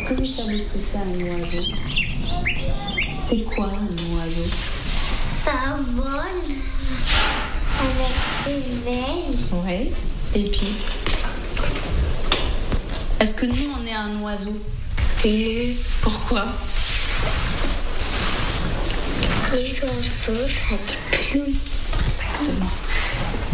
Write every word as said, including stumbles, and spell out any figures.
Est-ce que vous savez ce que c'est un oiseau? C'est quoi un oiseau? Ça vole avec ses ailes. Ouais. Et puis, est-ce que nous, on est un oiseau? Et Pourquoi? les oiseaux, ça a des plumes. Exactement.